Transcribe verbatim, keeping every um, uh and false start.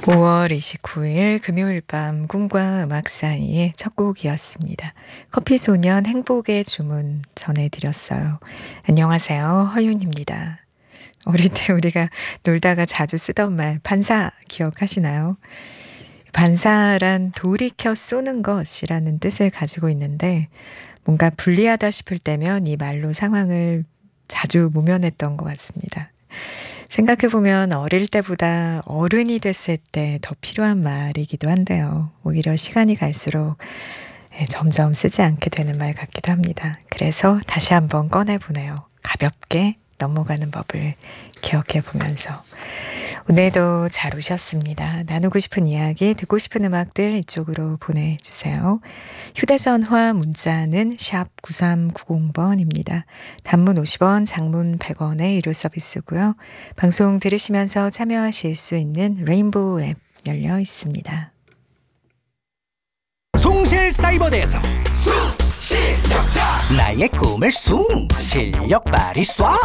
오월 이십구일 금요일 밤 꿈과 음악 사이의 첫 곡이었습니다. 커피소년 행복의 주문 전해드렸어요. 안녕하세요. 허윤입니다. 어릴 때 우리가 놀다가 자주 쓰던 말 반사 기억하시나요? 반사란 돌이켜 쏘는 것이라는 뜻을 가지고 있는데 뭔가 불리하다 싶을 때면 이 말로 상황을 자주 모면했던 것 같습니다. 생각해보면 어릴 때보다 어른이 됐을 때 더 필요한 말이기도 한데요. 오히려 시간이 갈수록 점점 쓰지 않게 되는 말 같기도 합니다. 그래서 다시 한번 꺼내보네요. 가볍게 넘어가는 법을 기억해보면서. 오늘도 잘 오셨습니다. 나누고 싶은 이야기, 듣고 싶은 음악들 이쪽으로 보내주세요. 휴대전화 문자는 샵 구삼구공번입니다. 단문 오십 원, 장문 백 원의 유료 서비스고요. 방송 들으시면서 참여하실 수 있는 레인보우 앱 열려 있습니다. 송실사이버대에서 숭 실력자 나의 꿈을 숭 실력 발휘 쏴